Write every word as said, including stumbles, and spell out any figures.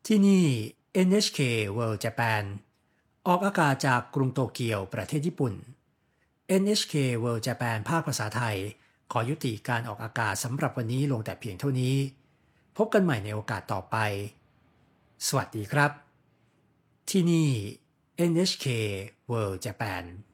ที่นี่ เอ็น เอช เค World Japan ออกอากาศจากกรุงโตเกียวประเทศญี่ปุ่น เอ็น เอช เค World Japan ภาคภาษาไทยขอยุติการออกอากาศสำหรับวันนี้ลงแต่เพียงเท่านี้พบกันใหม่ในโอกาสต่อไปสวัสดีครับที่นี่ เอ็น เอช เค World Japan